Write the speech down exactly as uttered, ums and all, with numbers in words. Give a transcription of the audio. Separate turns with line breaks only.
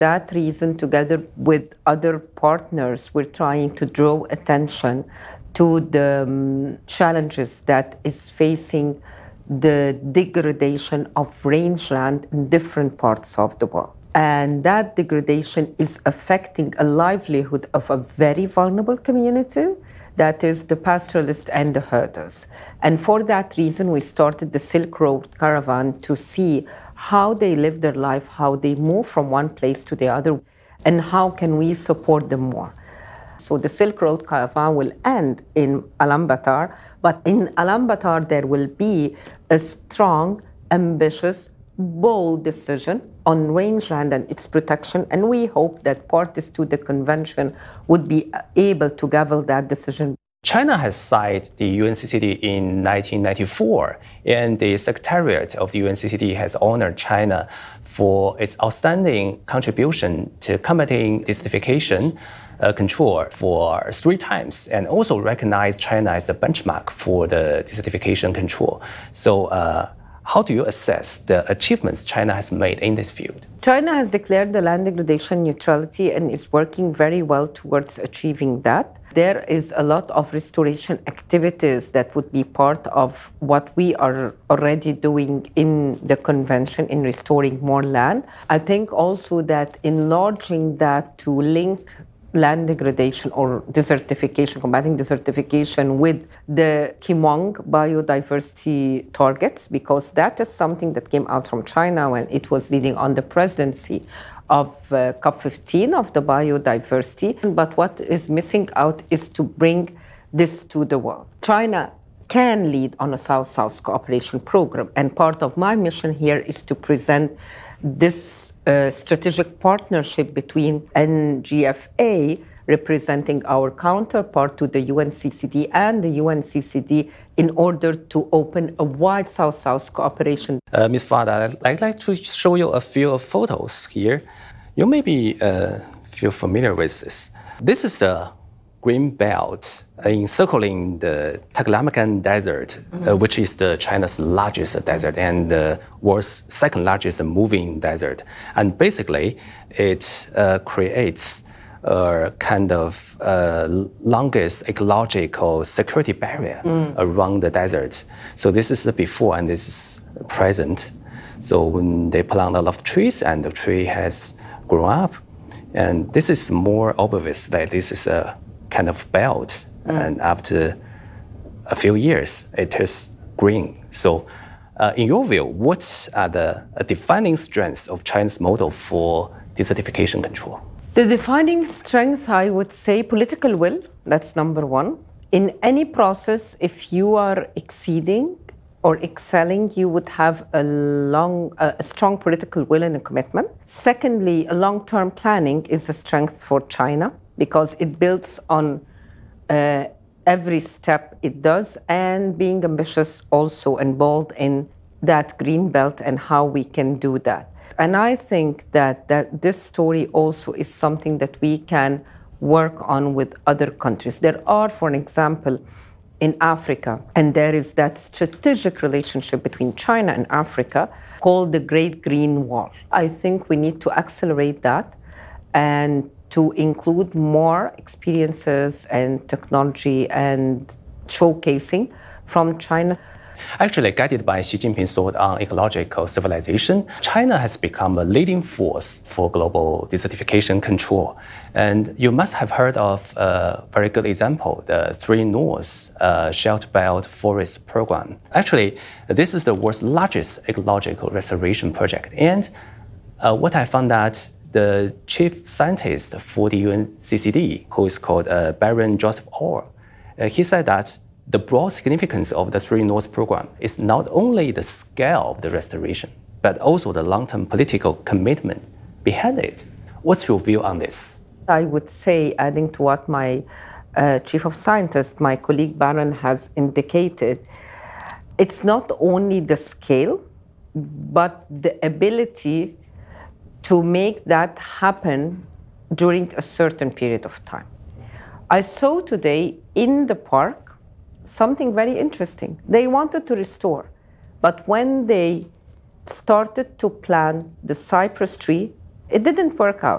that reason, together with other partners, we're trying to draw attention to the um, challenges that is facing the degradation of rangeland in different parts of the world. And that degradation is affecting a livelihood of a very vulnerable community, that is the pastoralists and the herders. And for that reason, we started the Silk Road Caravan to see how they live their life, how they move from one place to the other, and how can we support them more. So the Silk Road Caravan will end in Ulaanbaatar, but in Ulaanbaatar there will be a strong, ambitious, bold decision on rangeland and its protection, and we hope that parties to the convention would be able to gavel that decision.
China has signed the U N C C D in nineteen ninety-four, and the Secretariat of the U N C C D has honored China for its outstanding contribution to combating desertification uh, control for three times, and also recognized China as the benchmark for the desertification control. So, uh, how do you assess the achievements China has made in this field?
China has declared the land degradation neutrality and is working very well towards achieving that. There is a lot of restoration activities that would be part of what we are already doing in the convention in restoring more land. I think also that enlarging that to link land degradation or desertification, combating desertification with the Kimong biodiversity targets, because that is something that came out from China when it was leading on the presidency of uh, COP fifteen of the biodiversity. But what is missing out is to bring this to the world. China can lead on a South-South cooperation program, and part of my mission here is to present this uh, strategic partnership between N G F A, representing our counterpart to the U N C C D, and the U N C C D in order to open a wide South-South cooperation.
Uh, Miz Fada, I'd like to show you a few photos here. You may be uh, feel familiar with this. This is a green belt encircling the Taklamakan Desert, mm-hmm. uh, which is the China's largest desert and the world's second largest moving desert. And basically, it uh, creates a kind of uh, longest ecological security barrier mm. around the desert. So this is the before and this is present. So when they plant a lot of trees and the tree has grown up, and this is more obvious that this is a kind of belt, mm. and after a few years, it is green. So uh, in your view, what are the uh, defining strengths of China's model for desertification control?
The defining strengths, I would say, political will, that's number one. In any process, if you are exceeding or excelling, you would have a long, uh, a strong political will and a commitment. Secondly, a long-term planning is a strength for China because it builds on uh, every step it does, and being ambitious also and bold in that green belt and how we can do that. And I think that, that this story also is something that we can work on with other countries. There are, for an example, in Africa, and there is that strategic relationship between China and Africa called the Great Green Wall. I think we need to accelerate that and to include more experiences and technology and showcasing from China.
Actually, guided by Xi Jinping's thought on ecological civilization, China has become a leading force for global desertification control. And you must have heard of a very good example, the Three Norths uh, Shelter Belt Forest Program. Actually, this is the world's largest ecological restoration project. And uh, what I found out, the chief scientist for the U N C C D, who is called uh, Baron Joseph Orr, uh, he said that the broad significance of the Three Norths program is not only the scale of the restoration, but also the long-term political commitment behind it. What's your view on this?
I would say, adding to what my uh, chief of scientists, my colleague Baron, has indicated, it's not only the scale, but the ability to make that happen during a certain period of time. I saw today in the park something very interesting. They wanted to restore, but when they started to plant the cypress tree, it didn't work out.